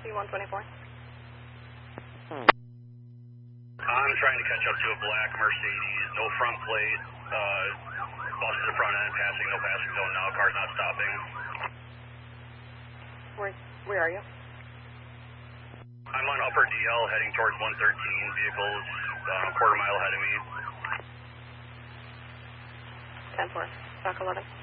C-124. I'm trying to catch up to a black Mercedes, no front plate, busted the front end, passing, no passing zone now, car's not stopping. Where are you? I'm on Upper DL heading towards 113, vehicles a quarter mile ahead of me. 10-4, stock 11.